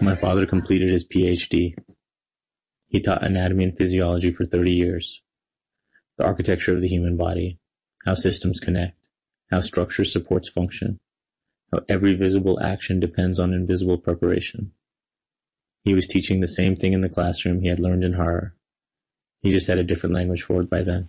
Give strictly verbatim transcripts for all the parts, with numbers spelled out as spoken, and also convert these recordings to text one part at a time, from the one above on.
My father completed his P H D. He taught anatomy and physiology for thirty years. The architecture of the human body, how systems connect, how structure supports function, how every visible action depends on invisible preparation. He was teaching the same thing in the classroom he had learned in horror. He just had a different language for it by then.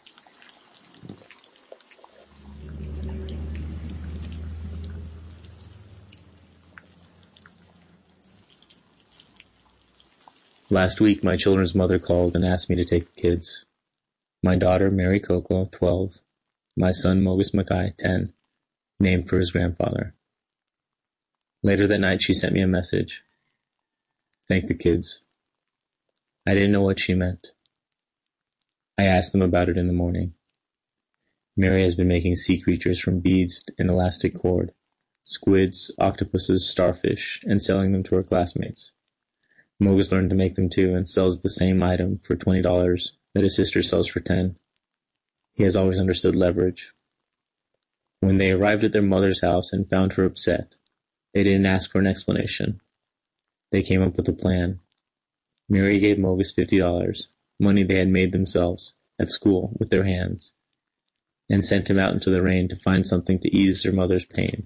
Last week, my children's mother called and asked me to take the kids. My daughter, Mary Coco, twelve. My son, Mogus Mackay, ten, named for his grandfather. Later that night, she sent me a message. Thank the kids. I didn't know what she meant. I asked them about it in the morning. Mary has been making sea creatures from beads and elastic cord, squids, octopuses, starfish, and selling them to her classmates. Mogus learned to make them too and sells the same item for twenty dollars that his sister sells for ten dollars. He has always understood leverage. When they arrived at their mother's house and found her upset, they didn't ask for an explanation. They came up with a plan. Mary gave Mogus fifty dollars, money they had made themselves, at school, with their hands, and sent him out into the rain to find something to ease their mother's pain.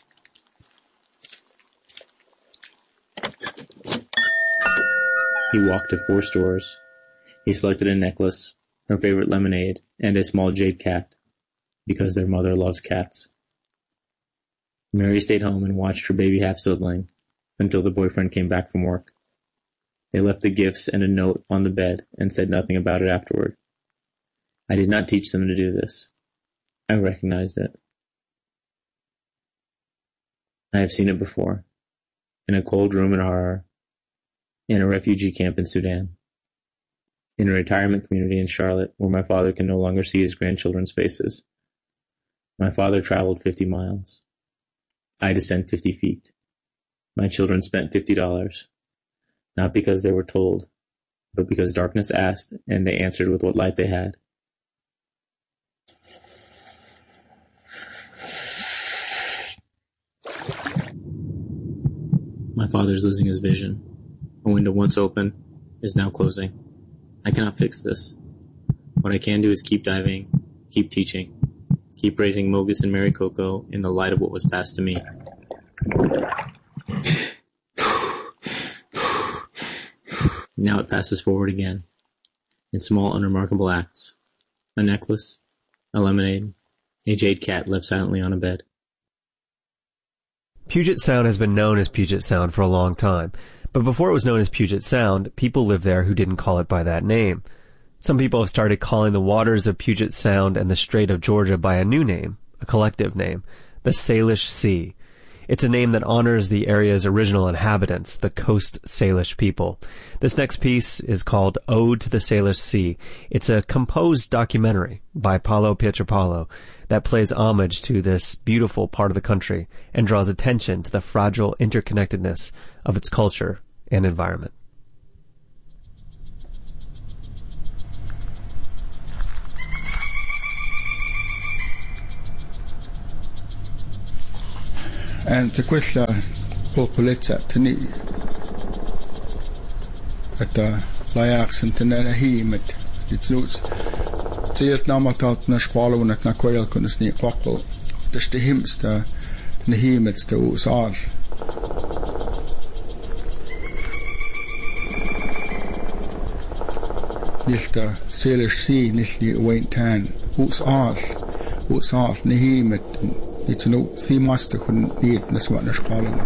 He walked to four stores. He selected a necklace, her favorite lemonade, and a small jade cat, because their mother loves cats. Mary stayed home and watched her baby half-sibling until the boyfriend came back from work. They left the gifts and a note on the bed and said nothing about it afterward. I did not teach them to do this. I recognized it. I have seen it before, in a cold room in Harar, in a refugee camp in Sudan, in a retirement community in Charlotte where my father can no longer see his grandchildren's faces. My father traveled fifty miles. I descend fifty feet. My children spent fifty dollars, not because they were told, but because darkness asked and they answered with what light they had. My father is losing his vision. A window once open is now closing. I cannot fix this. What I can do is keep diving, keep teaching, keep raising Mogus and Mary Coco in the light of what was passed to me. Now it passes forward again, in small, unremarkable acts. A necklace, a lemonade, a jade cat left silently on a bed. Puget Sound has been known as Puget Sound for a long time, but before it was known as Puget Sound, people lived there who didn't call it by that name. Some people have started calling the waters of Puget Sound and the Strait of Georgia by a new name, a collective name, the Salish Sea. It's a name that honors the area's original inhabitants, the Coast Salish people. This next piece is called Ode to the Salish Sea. It's a composed documentary by Paulo Pietropalo that plays homage to this beautiful part of the country and draws attention to the fragile interconnectedness of its culture and environment. And the question Polpolitsa Tani at the Layax and Tanahim it's notes. Tilt Namatat Nashqualo at Nakoyal Kunisni Quackle. The Stihims the Nahimets to Usal. Nilta Salish Sea Nilly Wayne Tan. Usal. Usal Nahimet. It's no the master couldn't need this one is calling.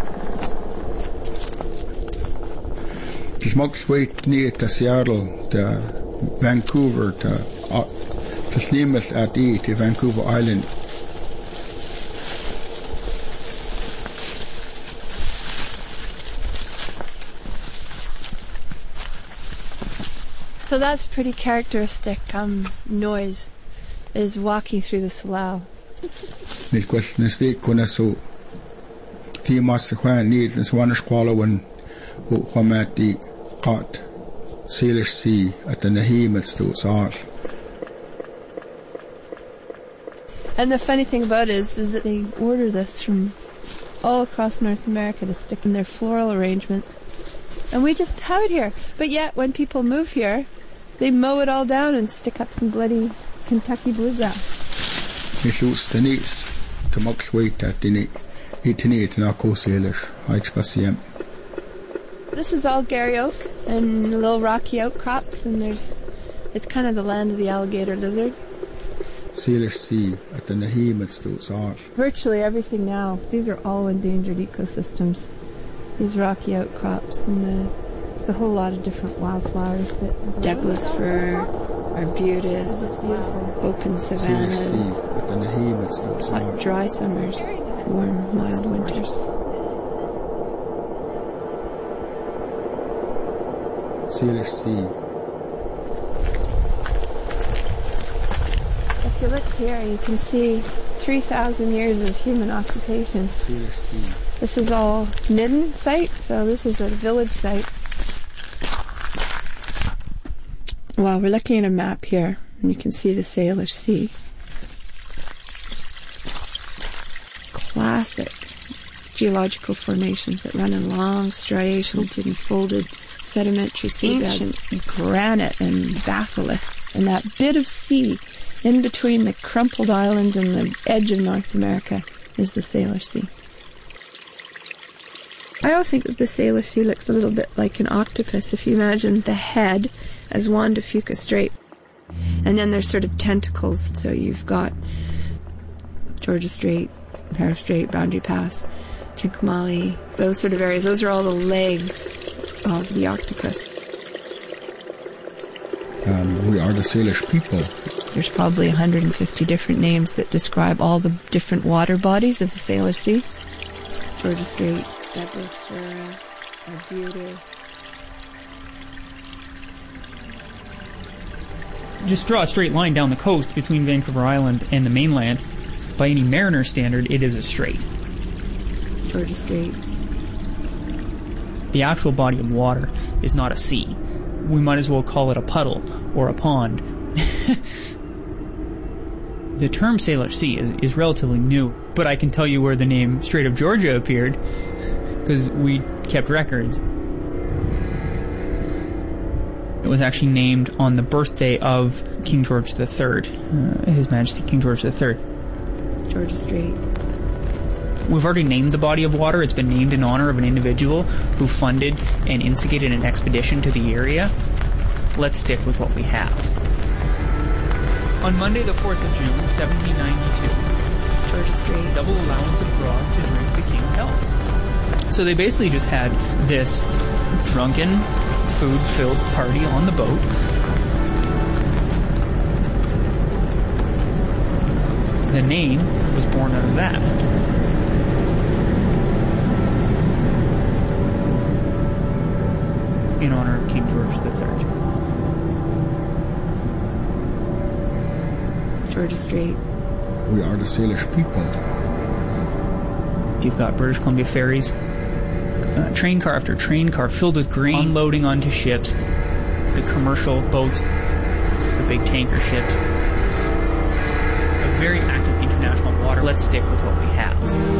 This much weight near to Seattle, to Vancouver, to uh, to Slimus at E to Vancouver Island. So that's pretty characteristic um, noise, is walking through the slough. This question is the Kunasu. The master Juan need this one squallow when who at the caught Salish Sea at the Nahimets to Sar. And the funny thing about it is, is that they order this from all across North America to stick in their floral arrangements. And we just have it here. But yet, when people move here, they mow it all down and stick up some bloody Kentucky bluegrass. This is all Gary Oak and little rocky outcrops, and there's, it's kind of the land of the alligator lizard. Virtually everything now. These are all endangered ecosystems. These rocky outcrops, and the, there's a whole lot of different wildflowers. That Douglas fir, arbutus, open savannas, hot dry summers, warm mild winters. Salish Sea. If you look here, you can see three thousand years of human occupation. Salish Sea. This is all Midden site, so this is a village site. Well, we're looking at a map here, and you can see the Salish Sea. Classic geological formations that run in long striations and folded sedimentary seabeds. Ancient granite and batholith, and that bit of sea in between the crumpled island and the edge of North America is the Salish Sea. I always think that the Salish Sea looks a little bit like an octopus if you imagine the head as Juan de Fuca Strait, and then there's sort of tentacles, so you've got Georgia Strait, Harris Strait, Boundary Pass, Trincomalee, those sort of areas. Those are all the legs of the octopus. And we are the Salish people. There's probably one hundred fifty different names that describe all the different water bodies of the Salish Sea. Georgia Strait, Douglas fir, arbutus. Just draw a straight line down the coast between Vancouver Island and the mainland. By any mariner standard, it is a strait. Georgia Strait. The actual body of water is not a sea. We might as well call it a puddle or a pond. The term Salish Sea is, is relatively new, but I can tell you where the name Strait of Georgia appeared, because we kept records. It was actually named on the birthday of King George the Third, uh, His Majesty King George the Third. Georgia Strait. We've already named the body of water. It's been named in honor of an individual who funded and instigated an expedition to the area. Let's stick with what we have. On Monday, the fourth of June, seventeen ninety-two, Georgia Strait. Double allowance of grog to drink the king's health. So they basically just had this drunken, food-filled party on the boat. The name was born out of that. In honor of King George the Third. Georgia Strait. We are the Salish people. You've got British Columbia ferries, uh, train car after train car filled with grain, unloading onto ships, the commercial boats, the big tanker ships. A very active international water. Let's stick with what we have.